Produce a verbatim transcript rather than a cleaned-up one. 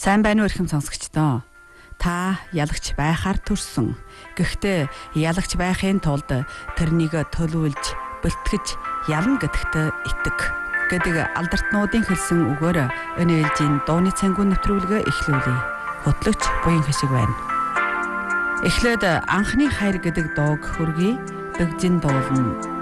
Сайн байна уу эрхэм сонсогчдоо. Та ялагч байхаар төрсөн. Гэхдээ ялагч байхын тулд тэрнийг төлөвлөж, бэлтгэж ялна гэдэгт итэг гэдэг алдартнуудын хэлсэн үгээр өнөө ээлжийн дууны цангуун нэвтрүүлгээ эхлүүлье. Хөтлөгч буян хишиг байна. Эхлээд анхны хайр гэдэг дууг хүргэе. Дэгжин дуулна.